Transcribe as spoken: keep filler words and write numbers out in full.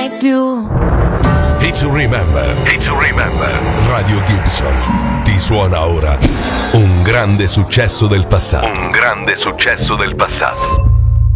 mai più. Hit to remember, hit to remember. Radio Gibson ti suona ora un grande successo del passato. Un grande successo del passato.